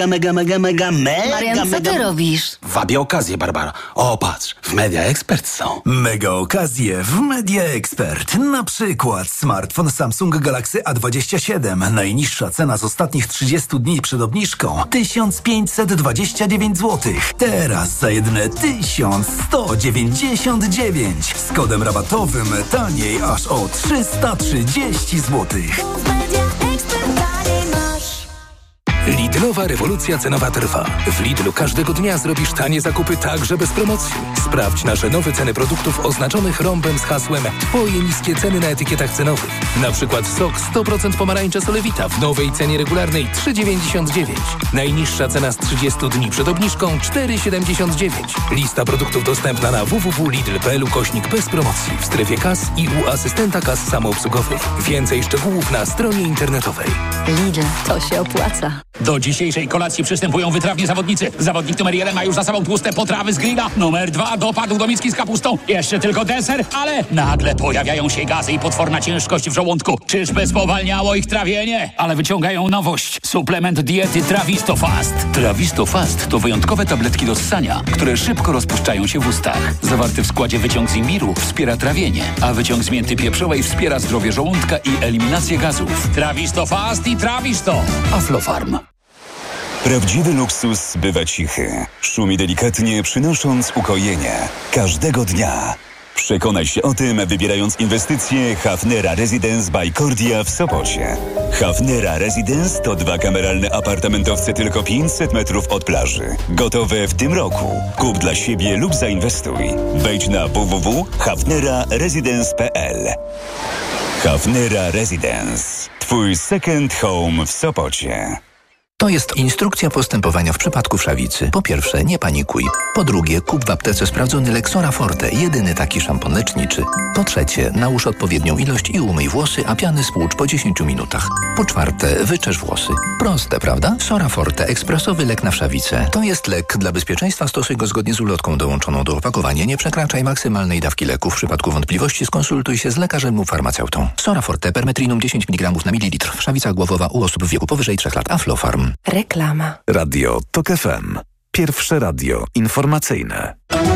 Mega. Marian, co ty robisz? Wabię okazję, Barbara. O, patrz, w Media Expert są. Mega okazje w Media Expert. Na przykład smartfon Samsung Galaxy A27. Najniższa cena z ostatnich 30 dni przed obniżką 1529 zł. Teraz za jedyne 1199. Z kodem rabatowym taniej aż o 330 zł. Lidlowa rewolucja cenowa trwa. W Lidlu każdego dnia zrobisz tanie zakupy także bez promocji. Sprawdź nasze nowe ceny produktów oznaczonych rąbem z hasłem Twoje niskie ceny na etykietach cenowych. Na przykład sok 100% pomarańcze Solewita w nowej cenie regularnej 3,99. Najniższa cena z 30 dni przed obniżką 4,79. Lista produktów dostępna na www.lidl.pl/bez promocji w strefie kas i u asystenta kas samoobsługowych. Więcej szczegółów na stronie internetowej. Lidl, to się opłaca. Do dzisiejszej kolacji przystępują wytrawni zawodnicy. Zawodnik numer 1 ma już za sobą tłuste potrawy z grilla. Numer 2 dopadł do miski z kapustą. Jeszcze tylko deser, ale nagle pojawiają się gazy i potworna ciężkość w żołądku. Czyżby spowalniało ich trawienie? Ale wyciągają nowość. Suplement diety Trawisto Fast. Trawisto Fast to wyjątkowe tabletki do ssania, które szybko rozpuszczają się w ustach. Zawarty w składzie wyciąg z imbiru wspiera trawienie, a wyciąg z mięty pieprzowej wspiera zdrowie żołądka i eliminację gazów. Trawisto Fast i Trawisto. Aflofarm. Prawdziwy luksus bywa cichy. Szumi delikatnie, przynosząc ukojenie. Każdego dnia. Przekonaj się o tym, wybierając inwestycje Hafnera Residence by Cordia w Sopocie. Hafnera Residence to 2 kameralne apartamentowce tylko 500 metrów od plaży. Gotowe w tym roku. Kup dla siebie lub zainwestuj. Wejdź na www.hafneraresidence.pl. Hafnera Residence. Twój second home w Sopocie. To jest instrukcja postępowania w przypadku wszawicy. Po pierwsze, nie panikuj. Po drugie, kup w aptece sprawdzony Lexora Forte, jedyny taki szampon leczniczy. Po trzecie, nałóż odpowiednią ilość i umyj włosy, a piany spłucz po 10 minutach. Po czwarte, wyczesz włosy. Proste, prawda? Sora Forte, ekspresowy lek na wszawicę. To jest lek. Dla bezpieczeństwa stosuj go zgodnie z ulotką dołączoną do opakowania. Nie przekraczaj maksymalnej dawki leku. W przypadku wątpliwości skonsultuj się z lekarzem lub farmaceutą. Sora Forte, permetrinum 10 mg na mililitr. Wszawica głowowa u osób w wieku powyżej 3 lat. Aflofarm. Reklama. Radio TOK FM. Pierwsze radio informacyjne.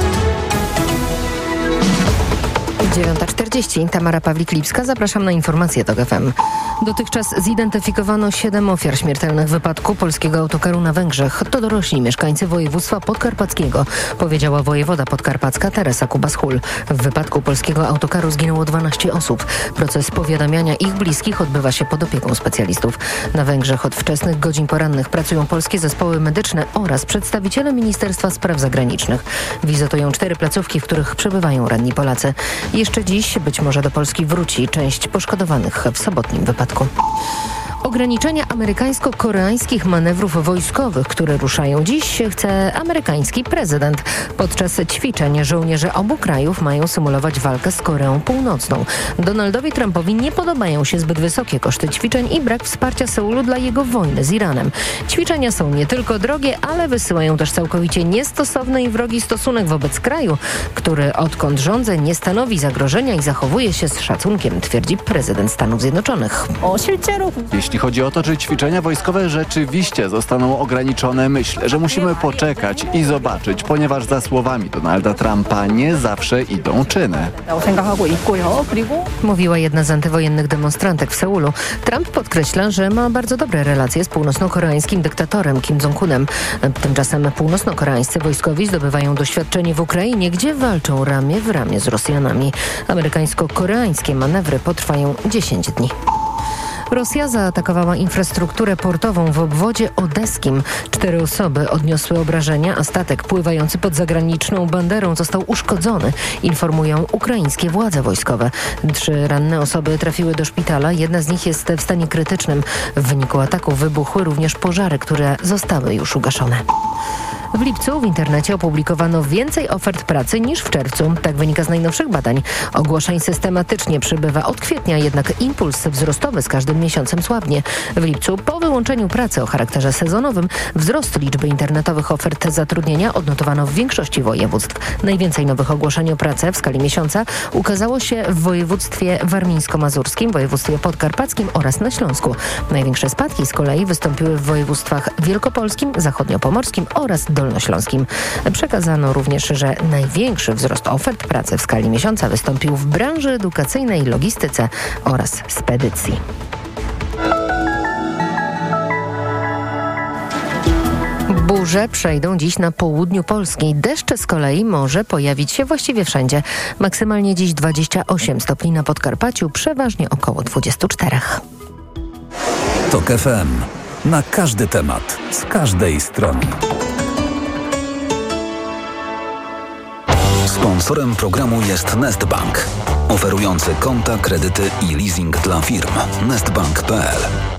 9:40. Tamara Pawlik-Lipska. Zapraszam na informacje TOK FM. Dotychczas zidentyfikowano 7 ofiar śmiertelnych wypadku polskiego autokaru na Węgrzech. To dorośli mieszkańcy województwa podkarpackiego, powiedziała wojewoda podkarpacka Teresa Kubas-Hul. W wypadku polskiego autokaru zginęło 12 osób. Proces powiadamiania ich bliskich odbywa się pod opieką specjalistów. Na Węgrzech od wczesnych godzin porannych pracują polskie zespoły medyczne oraz przedstawiciele Ministerstwa Spraw Zagranicznych. Wizytują 4 placówki, w których przebywają ranni Polacy. Jeszcze dziś być może do Polski wróci część poszkodowanych w sobotnim wypadku. Ograniczenia amerykańsko-koreańskich manewrów wojskowych, które ruszają dziś, chce amerykański prezydent. Podczas ćwiczeń żołnierze obu krajów mają symulować walkę z Koreą Północną. Donaldowi Trumpowi nie podobają się zbyt wysokie koszty ćwiczeń i brak wsparcia Seulu dla jego wojny z Iranem. Ćwiczenia są nie tylko drogie, ale wysyłają też całkowicie niestosowny i wrogi stosunek wobec kraju, który odkąd rządzę nie stanowi zagrożenia i zachowuje się z szacunkiem, twierdzi prezydent Stanów Zjednoczonych. Jeśli chodzi o to, czy ćwiczenia wojskowe rzeczywiście zostaną ograniczone, myślę, że musimy poczekać i zobaczyć, ponieważ za słowami Donalda Trumpa nie zawsze idą czyny. Mówiła jedna z antywojennych demonstrantek w Seulu. Trump podkreśla, że ma bardzo dobre relacje z północno-koreańskim dyktatorem Kim Jong-unem. Tymczasem północno-koreańscy wojskowi zdobywają doświadczenie w Ukrainie, gdzie walczą ramię w ramię z Rosjanami. Amerykańsko-koreańskie manewry potrwają 10 dni. Rosja zaatakowała infrastrukturę portową w obwodzie odeskim. 4 osoby odniosły obrażenia, a statek pływający pod zagraniczną banderą został uszkodzony, informują ukraińskie władze wojskowe. 3 ranne osoby trafiły do szpitala, jedna z nich jest w stanie krytycznym. W wyniku ataku wybuchły również pożary, które zostały już ugaszone. W lipcu w internecie opublikowano więcej ofert pracy niż w czerwcu. Tak wynika z najnowszych badań. Ogłoszeń systematycznie przybywa od kwietnia, jednak impuls wzrostowy z każdym miesiącem słabnie. W lipcu, po wyłączeniu pracy o charakterze sezonowym, wzrost liczby internetowych ofert zatrudnienia odnotowano w większości województw. Najwięcej nowych ogłoszeń o pracę w skali miesiąca ukazało się w województwie warmińsko-mazurskim, województwie podkarpackim oraz na Śląsku. Największe spadki z kolei wystąpiły w województwach wielkopolskim, zachodniopomorskim oraz dolnośląskim. Przekazano również, że największy wzrost ofert pracy w skali miesiąca wystąpił w branży edukacyjnej, logistyce oraz spedycji. Burze przejdą dziś na południu Polski. Deszcz z kolei może pojawić się właściwie wszędzie. Maksymalnie dziś 28 stopni na Podkarpaciu, przeważnie około 24. TOK FM. Na każdy temat, z każdej strony. Sponsorem programu jest Nestbank, oferujący konta, kredyty i leasing dla firm. Nestbank.pl.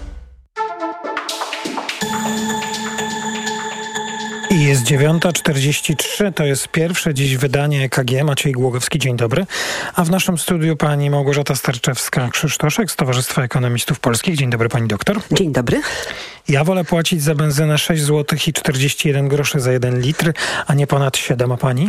I jest 9:43, to jest pierwsze dziś wydanie EKG. Maciej Głogowski, dzień dobry. A w naszym studiu pani Małgorzata Starczewska-Krzysztoszek z Towarzystwa Ekonomistów Polskich. Dzień dobry, pani doktor. Dzień dobry. Ja wolę płacić za benzynę 6 zł i 41 groszy za 1 litr, a nie ponad 7, a pani?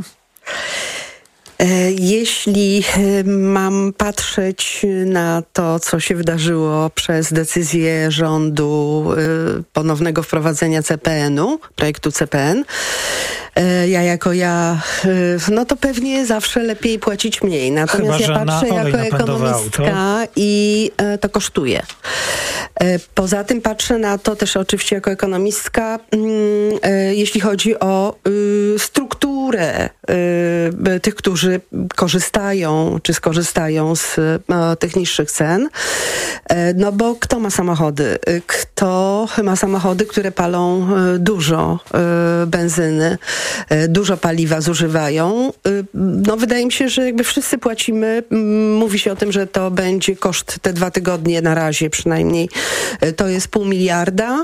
Jeśli mam patrzeć na to, co się wydarzyło przez decyzję rządu ponownego wprowadzenia CPN-u, projektu CPN, no to pewnie zawsze lepiej płacić mniej. Natomiast ja patrzę jako ekonomistka i to kosztuje. Poza tym patrzę na to też oczywiście jako ekonomistka, jeśli chodzi o strukturę tych, którzy korzystają czy skorzystają z tych niższych cen. No bo kto ma samochody? Kto ma samochody, które palą dużo benzyny, dużo paliwa zużywają? No wydaje mi się, że jakby wszyscy płacimy. Mówi się o tym, że to będzie koszt te 2 tygodnie na razie przynajmniej. To jest 0,5 miliarda.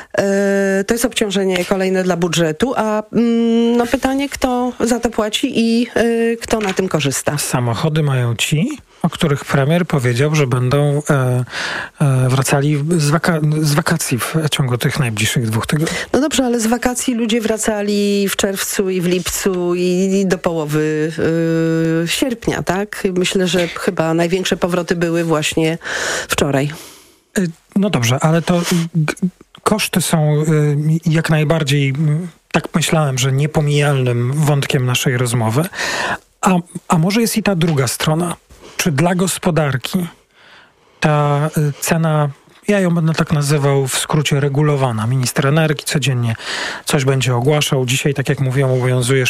To jest obciążenie kolejne dla budżetu, a no pytanie, kto za to płaci i kto na tym korzysta. Samochody mają ci, o których premier powiedział, że będą wracali z wakacji w ciągu tych najbliższych 2 tygodni. No dobrze, ale z wakacji ludzie wracali w czerwcu i w lipcu i do połowy sierpnia, tak? Myślę, że chyba największe powroty były właśnie wczoraj. No dobrze, ale to koszty są jak najbardziej, tak myślałem, że niepomijalnym wątkiem naszej rozmowy. A może jest i ta druga strona? Czy dla gospodarki ta cena, ja ją będę tak nazywał w skrócie regulowana, minister energii codziennie coś będzie ogłaszał. Dzisiaj, tak jak mówiłem, obowiązuje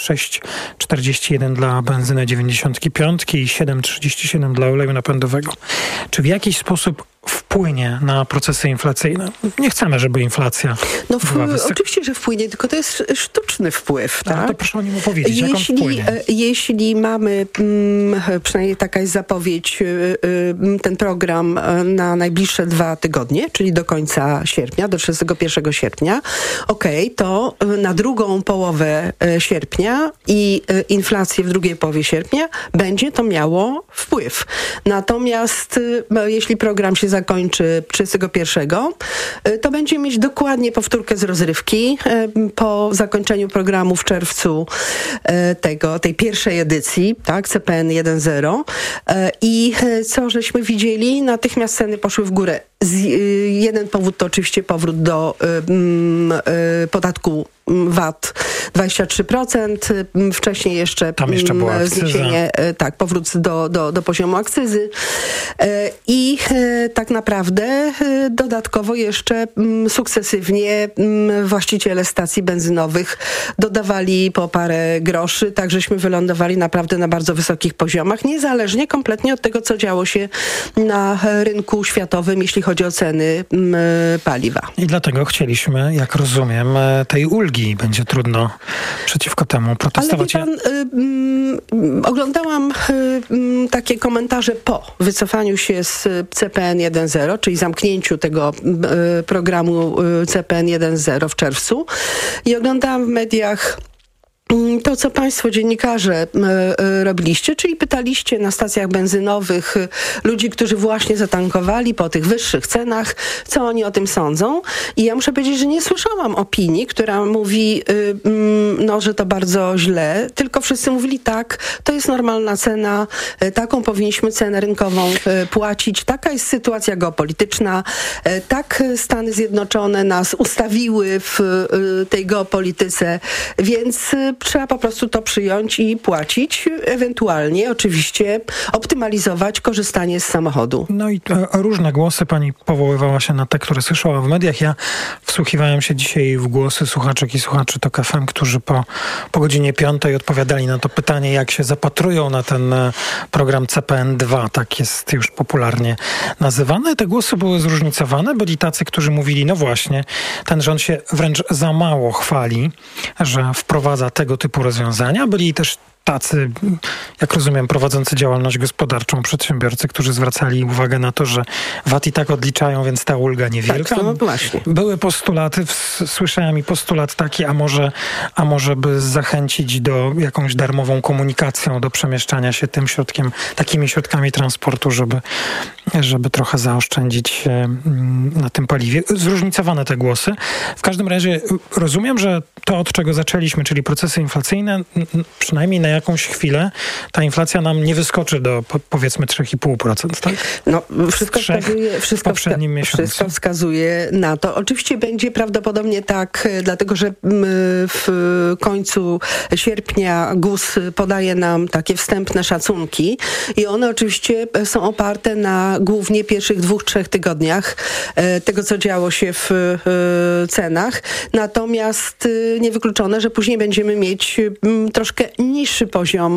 6,41 dla benzyny 95 i 7,37 dla oleju napędowego. Czy w jakiś sposób wpłynie na procesy inflacyjne? Nie chcemy, żeby inflacja była wysoka. Oczywiście, że wpłynie, tylko to jest sztuczny wpływ. Tak? To proszę o nim opowiedzieć, jak on wpłynie. Jeśli mamy, przynajmniej taka jest zapowiedź, ten program na najbliższe 2 tygodnie, czyli do końca sierpnia, do 31 sierpnia, to na drugą połowę sierpnia i inflację w drugiej połowie sierpnia będzie to miało wpływ. Natomiast jeśli program się zakończy 31, to będzie mieć dokładnie powtórkę z rozrywki po zakończeniu programu w czerwcu tej pierwszej edycji, tak, CPN 1.0. I co żeśmy widzieli? Natychmiast ceny poszły w górę. Jeden powód to oczywiście powrót do podatku VAT 23%, wcześniej jeszcze zniesienie, powrót do poziomu akcyzy i tak naprawdę dodatkowo jeszcze sukcesywnie właściciele stacji benzynowych dodawali po parę groszy, tak żeśmy wylądowali naprawdę na bardzo wysokich poziomach, niezależnie kompletnie od tego, co działo się na rynku światowym, jeśli chodzi o ceny paliwa. I dlatego chcieliśmy, jak rozumiem, tej ulgi. Będzie trudno przeciwko temu protestować. Ale wie pan, Oglądałam takie komentarze po wycofaniu się z CPN 1.0, czyli zamknięciu tego programu CPN 1.0 w czerwcu, i oglądałam w mediach to, co państwo dziennikarze robiliście, czyli pytaliście na stacjach benzynowych ludzi, którzy właśnie zatankowali po tych wyższych cenach, co oni o tym sądzą. I ja muszę powiedzieć, że nie słyszałam opinii, która mówi, że to bardzo źle, tylko wszyscy mówili tak, to jest normalna cena, taką powinniśmy cenę rynkową płacić, taka jest sytuacja geopolityczna, tak Stany Zjednoczone nas ustawiły w tej geopolityce, więc trzeba po prostu to przyjąć i płacić, ewentualnie oczywiście optymalizować korzystanie z samochodu. No i różne głosy, pani powoływała się na te, które słyszała w mediach. Ja wsłuchiwałem się dzisiaj w głosy słuchaczek i słuchaczy TOK FM, którzy po godzinie 5 odpowiadali na to pytanie, jak się zapatrują na ten program CPN2, tak jest już popularnie nazywany. Te głosy były zróżnicowane. Byli tacy, którzy mówili, no właśnie, ten rząd się wręcz za mało chwali, że wprowadza tego typu rozwiązania. Byli też tacy, jak rozumiem, prowadzący działalność gospodarczą przedsiębiorcy, którzy zwracali uwagę na to, że VAT i tak odliczają, więc ta ulga niewielka. Tak, no właśnie. Były postulaty, słyszałem i postulat taki, a może by zachęcić do jakąś darmową komunikacją, do przemieszczania się tym środkiem, takimi środkami transportu, żeby trochę zaoszczędzić na tym paliwie. Zróżnicowane te głosy. W każdym razie rozumiem, że to, od czego zaczęliśmy, czyli procesy inflacyjne, przynajmniej na jakąś chwilę ta inflacja nam nie wyskoczy do powiedzmy 3,5%, tak? No, wszystko wszystko wskazuje na to. Oczywiście będzie prawdopodobnie tak, dlatego że w końcu sierpnia GUS podaje nam takie wstępne szacunki i one oczywiście są oparte na głównie pierwszych 2-3 tygodniach tego, co działo się w cenach. Natomiast niewykluczone, że później będziemy mieć troszkę niższy poziom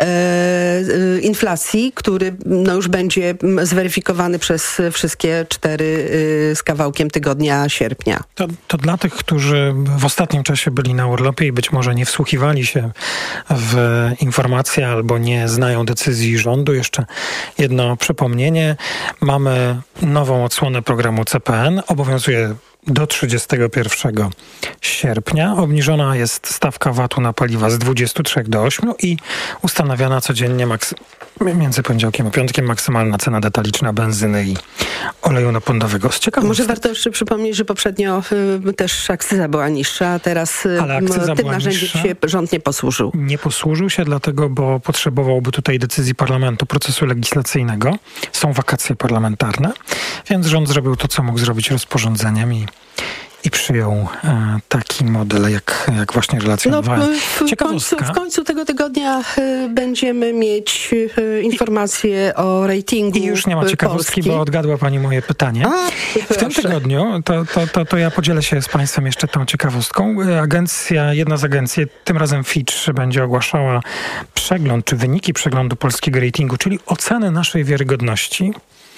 inflacji, który już będzie zweryfikowany przez wszystkie 4 z kawałkiem tygodnia sierpnia. To dla tych, którzy w ostatnim czasie byli na urlopie i być może nie wsłuchiwali się w informacje albo nie znają decyzji rządu, jeszcze jedno przypomnienie. Mamy nową odsłonę programu CPN. Obowiązuje do 31 sierpnia. Obniżona jest stawka VAT-u na paliwa z 23 do 8 i ustanawiana codziennie między poniedziałkiem a piątkiem maksymalna cena detaliczna benzyny i oleju napędowego. Może warto jeszcze przypomnieć, że poprzednio też akcyza była niższa, a teraz tym narzędziem się rząd nie posłużył. Nie posłużył się dlatego, bo potrzebowałby tutaj decyzji parlamentu, procesu legislacyjnego. Są wakacje parlamentarne, więc rząd zrobił to, co mógł zrobić rozporządzeniem i przyjął taki model, jak właśnie relacjonowałem. W końcu tego tygodnia będziemy mieć informacje o ratingu. I już nie ma ciekawostki, Polski. Bo odgadła pani moje pytanie. W tym tygodniu, to ja podzielę się z państwem jeszcze tą ciekawostką. Jedna z agencji, tym razem Fitch, będzie ogłaszała przegląd, czy wyniki przeglądu polskiego ratingu, czyli oceny naszej wiarygodności.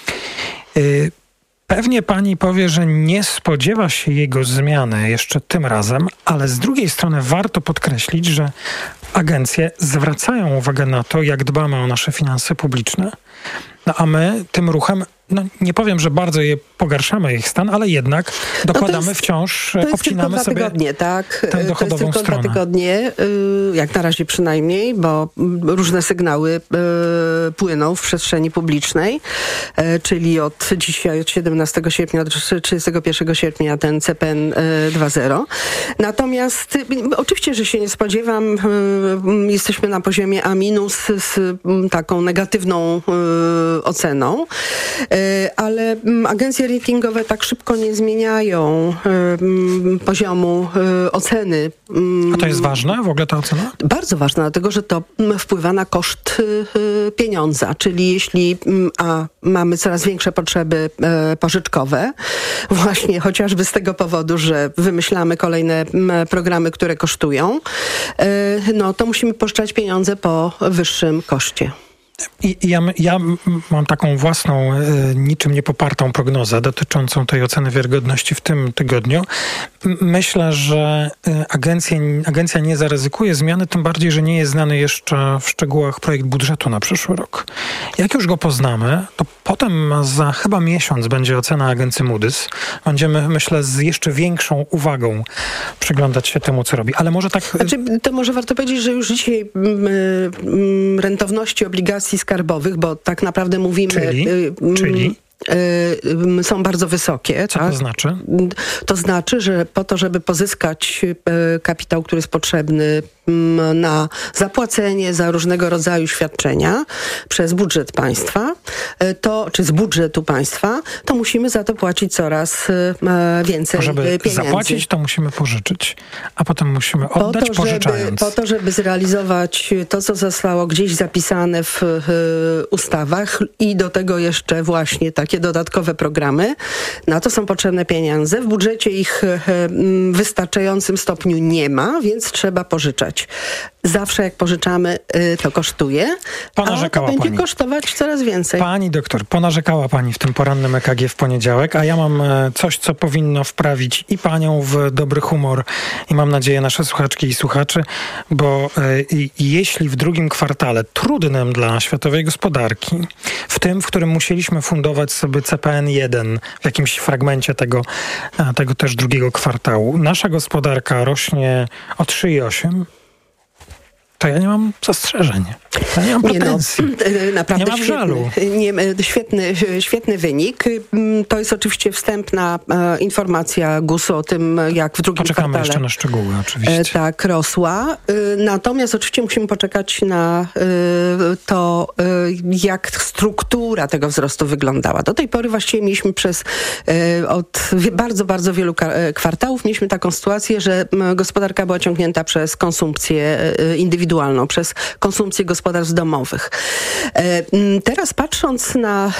Pewnie pani powie, że nie spodziewa się jego zmiany jeszcze tym razem, ale z drugiej strony warto podkreślić, że agencje zwracają uwagę na to, jak dbamy o nasze finanse publiczne, a my tym ruchem, nie powiem, że bardzo pogarszamy ich stan, ale jednak dokładamy wciąż, obcinamy sobie tygodnie, tak? tę dochodową to jest tylko 2 tygodnie, jak na razie przynajmniej, bo różne sygnały płyną w przestrzeni publicznej, czyli od dzisiaj, od 17 sierpnia do 31 sierpnia ten CPN 2.0. Natomiast oczywiście, że się nie spodziewam, jesteśmy na poziomie A- z taką negatywną oceną, ale agencje ratingowe tak szybko nie zmieniają poziomu oceny. A to jest ważne w ogóle ta ocena? Bardzo ważne, dlatego że to wpływa na koszt pieniądza, czyli jeśli mamy coraz większe potrzeby pożyczkowe, właśnie chociażby z tego powodu, że wymyślamy kolejne programy, które kosztują, to musimy pożyczać pieniądze po wyższym koszcie. Ja mam taką własną, niczym nie popartą prognozę dotyczącą tej oceny wiarygodności w tym tygodniu. Myślę, że agencja nie zaryzykuje zmiany, tym bardziej, że nie jest znany jeszcze w szczegółach projekt budżetu na przyszły rok. Jak już go poznamy, to potem za chyba miesiąc będzie ocena agencji Moody's. Będziemy, myślę, z jeszcze większą uwagą przyglądać się temu, co robi. Ale może tak... To może warto powiedzieć, że już dzisiaj rentowności obligacji skarbowych, bo tak naprawdę mówimy... Czyli? Są bardzo wysokie. Co to znaczy? To znaczy, że po to, żeby pozyskać kapitał, który jest potrzebny na zapłacenie za różnego rodzaju świadczenia przez budżet państwa, czy z budżetu państwa, to musimy za to płacić coraz więcej żeby pieniędzy. Zapłacić, to musimy pożyczyć, a potem musimy oddać pożyczając. Po to, żeby zrealizować to, co zostało gdzieś zapisane w ustawach i do tego jeszcze właśnie takie dodatkowe programy, na to są potrzebne pieniądze. W budżecie ich w wystarczającym stopniu nie ma, więc trzeba pożyczać. Zawsze jak pożyczamy, to kosztuje, a to będzie kosztować coraz więcej. Pani doktor, ponarzekała pani w tym porannym EKG w poniedziałek, a ja mam coś, co powinno wprawić i panią w dobry humor i mam nadzieję nasze słuchaczki i słuchaczy, bo jeśli w drugim kwartale trudnym dla światowej gospodarki, w tym, w którym musieliśmy fundować sobie CPN-1 w jakimś fragmencie tego też drugiego kwartału, nasza gospodarka rośnie o 3,8%, to ja nie mam zastrzeżeń. Ja nie mam pretensji. Naprawdę nie mam żalu. Świetny wynik. To jest oczywiście wstępna informacja GUS-u o tym, jak w drugim kwartale jeszcze na szczegóły, oczywiście. Tak, rosła. Natomiast oczywiście musimy poczekać na to, jak struktura tego wzrostu wyglądała. Do tej pory właściwie mieliśmy od bardzo, bardzo wielu kwartałów mieliśmy taką sytuację, że gospodarka była ciągnięta przez konsumpcję indywidualną, przez konsumpcję gospodarstw domowych. Teraz patrząc na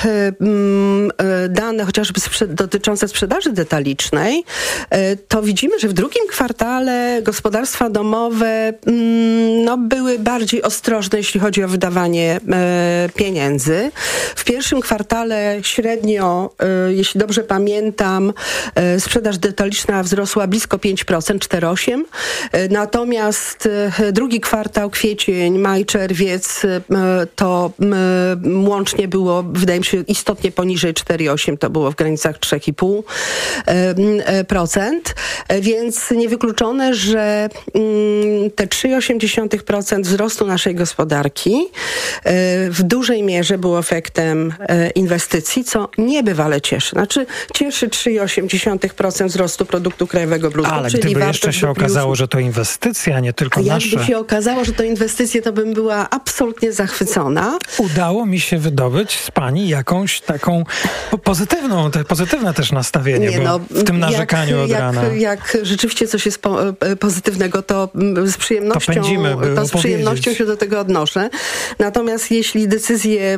dane chociażby dotyczące sprzedaży detalicznej, to widzimy, że w drugim kwartale gospodarstwa domowe były bardziej ostrożne, jeśli chodzi o wydawanie pieniędzy. W pierwszym kwartale średnio, jeśli dobrze pamiętam, sprzedaż detaliczna wzrosła blisko 5%, 4,8%. Natomiast drugi kwartał, kwiecień, maj, czerwiec, to łącznie było, wydaje mi się, istotnie poniżej 4,8%, to było w granicach 3,5%, więc niewykluczone, że te 3,8% wzrostu naszej gospodarki w dużej mierze było efektem inwestycji, co niebywale cieszy. Znaczy cieszy 3,8% wzrostu produktu krajowego brutto. Ale czyli gdyby jeszcze się okazało, że to inwestycja, nie tylko nasze... Jakby się okazało, że to inwestycje, to bym była absolutnie zachwycona. Udało mi się wydobyć z pani jakąś taką pozytywne też nastawienie, w tym narzekaniu od rana. Jak rzeczywiście coś jest pozytywnego, to z przyjemnością się do tego odnoszę. Natomiast jeśli decyzje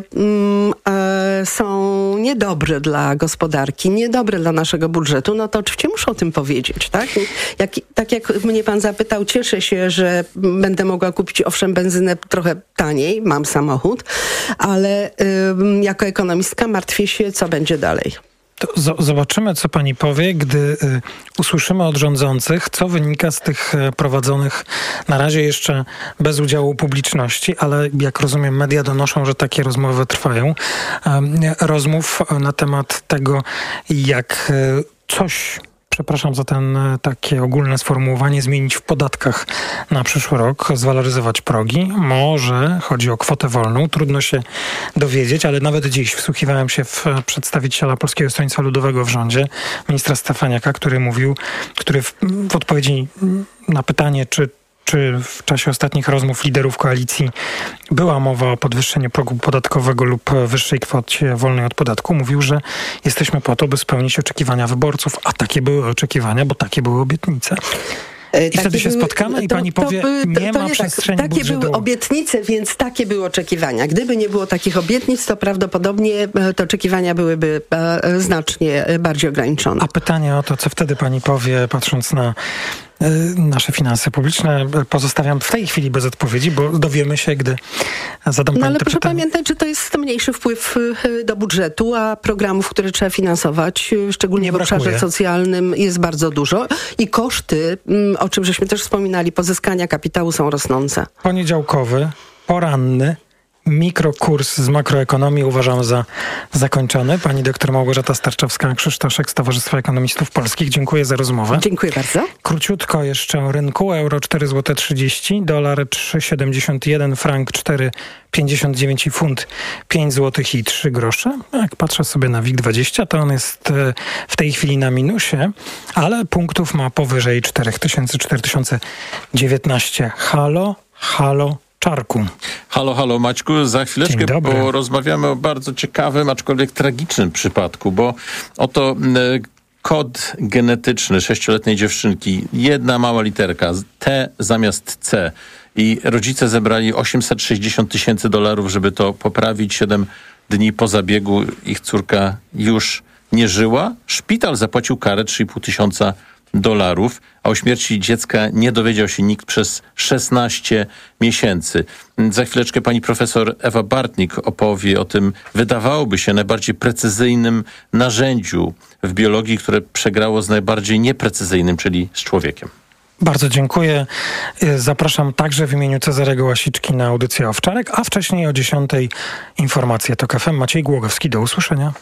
są niedobre dla gospodarki, niedobre dla naszego budżetu, no to oczywiście muszę o tym powiedzieć, tak? Tak jak mnie pan zapytał, cieszę się, że będę mogła kupić owszem benzynę trochę taniej, mam samochód, ale jako ekonomistka martwię się, co będzie dalej. To zobaczymy, co pani powie, gdy usłyszymy od rządzących, co wynika z tych prowadzonych na razie jeszcze bez udziału publiczności, ale jak rozumiem, media donoszą, że takie rozmowy trwają. Rozmów na temat tego, jak coś... Przepraszam za takie ogólne sformułowanie, zmienić w podatkach na przyszły rok, zwaloryzować progi. Może chodzi o kwotę wolną, trudno się dowiedzieć, ale nawet dziś wsłuchiwałem się w przedstawiciela Polskiego Stronnictwa Ludowego w rządzie, ministra Stefaniaka, który w odpowiedzi na pytanie, czy w czasie ostatnich rozmów liderów koalicji była mowa o podwyższeniu progu podatkowego lub wyższej kwocie wolnej od podatku, mówił, że jesteśmy po to, by spełnić oczekiwania wyborców, a takie były oczekiwania, bo takie były obietnice. I wtedy się spotkamy i pani powie, nie ma przestrzeni Takie budżetowej. były obietnice, więc takie były oczekiwania. Gdyby nie było takich obietnic, to prawdopodobnie te oczekiwania byłyby znacznie bardziej ograniczone. A pytanie o to, co wtedy pani powie, patrząc na nasze finanse publiczne. Pozostawiam w tej chwili bez odpowiedzi, bo dowiemy się, gdy zadam pani ale to proszę pytanie. pamiętać, że to jest mniejszy wpływ do budżetu, a programów, które trzeba finansować, szczególnie w obszarze socjalnym, jest bardzo dużo. I koszty, o czym żeśmy też wspominali, pozyskania kapitału są rosnące. Poniedziałkowy, poranny mikrokurs z makroekonomii uważam za zakończony. Pani doktor Małgorzata Starczewska-Krzysztoszek z Towarzystwa Ekonomistów Polskich. Dziękuję za rozmowę. Dziękuję bardzo. Króciutko jeszcze o rynku. Euro 4,30 zł, dolar 3,71, frank 4,59 i funt 5 zł i 3 grosze. Jak patrzę sobie na WIG20, to on jest w tej chwili na minusie, ale punktów ma powyżej 4019. Halo, Czarku. Halo, Maćku. Za chwileczkę porozmawiamy o bardzo ciekawym, aczkolwiek tragicznym przypadku, bo oto kod genetyczny 6-letniej dziewczynki, jedna mała literka, T zamiast C. I rodzice zebrali $860,000, żeby to poprawić. 7 dni po zabiegu ich córka już nie żyła. Szpital zapłacił karę $3,500, a o śmierci dziecka nie dowiedział się nikt przez 16 miesięcy. Za chwileczkę pani profesor Ewa Bartnik opowie o tym, wydawałoby się, najbardziej precyzyjnym narzędziu w biologii, które przegrało z najbardziej nieprecyzyjnym, czyli z człowiekiem. Bardzo dziękuję. Zapraszam także w imieniu Cezarego Łasiczki na audycję Owczarek, a wcześniej o 10:00 informacje TOK FM. Maciej Głogowski, do usłyszenia.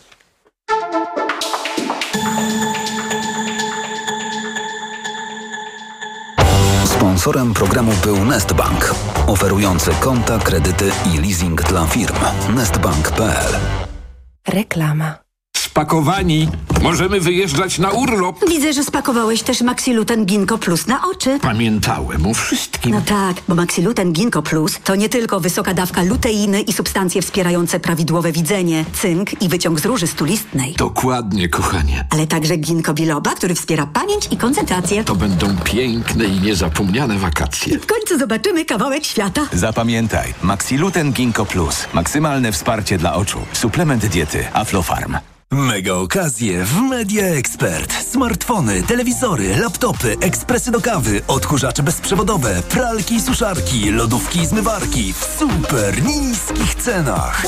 Sponsorem programu był Nestbank, oferujący konta, kredyty i leasing dla firm. Nestbank.pl. Reklama. Spakowani. Możemy wyjeżdżać na urlop. Widzę, że spakowałeś też Maxiluten Ginkgo Plus na oczy. Pamiętałem o wszystkim. No tak, bo Maxiluten Ginkgo Plus to nie tylko wysoka dawka luteiny i substancje wspierające prawidłowe widzenie, cynk i wyciąg z róży stulistnej. Dokładnie, kochanie. Ale także ginkgo biloba, który wspiera pamięć i koncentrację. To będą piękne i niezapomniane wakacje. I w końcu zobaczymy kawałek świata. Zapamiętaj, Maxiluten Ginkgo Plus. Maksymalne wsparcie dla oczu. Suplement diety Aflofarm. Mega okazje w Media Expert. Smartfony, telewizory, laptopy, ekspresy do kawy, odkurzacze bezprzewodowe, pralki i suszarki, lodówki i zmywarki w super niskich cenach.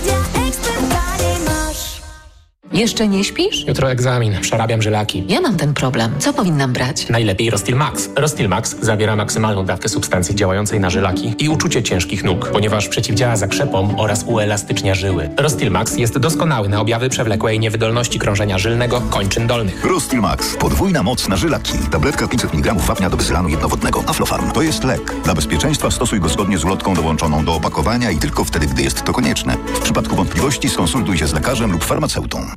Jeszcze nie śpisz? Jutro egzamin, przerabiam żylaki. Ja mam ten problem. Co powinnam brać? Najlepiej Rostil Max. Rostil Max zawiera maksymalną dawkę substancji działającej na żylaki i uczucie ciężkich nóg, ponieważ przeciwdziała zakrzepom oraz uelastycznia żyły. Rostil Max jest doskonały na objawy przewlekłej niewydolności krążenia żylnego kończyn dolnych. Rostil Max. Podwójna moc na żylaki. Tabletka 500 mg wapnia do bezylanu jednowodnego. Aflofarm. To jest lek. Dla bezpieczeństwa stosuj go zgodnie z ulotką dołączoną do opakowania i tylko wtedy, gdy jest to konieczne. W przypadku wątpliwości skonsultuj się z lekarzem lub farmaceutą.